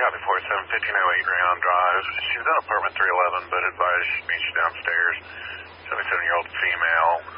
Copy 47, 1508 Rayon Drive. She's in apartment 311, but advised she meets you downstairs. 77-year-old female.